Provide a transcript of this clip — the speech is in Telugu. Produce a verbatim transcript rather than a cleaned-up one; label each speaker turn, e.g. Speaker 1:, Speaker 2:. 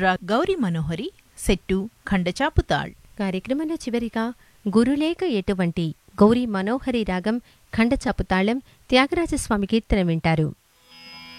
Speaker 1: రా గౌరీ మనోహరి సెట్టు ఖండచాపుతాళ్.
Speaker 2: కార్యక్రమంలో చివరిగా గురులేక ఎటువంటి గౌరీ మనోహరి రాగం ఖండచాపుతాళం త్యాగరాజస్వామి కీర్తన వింటారు.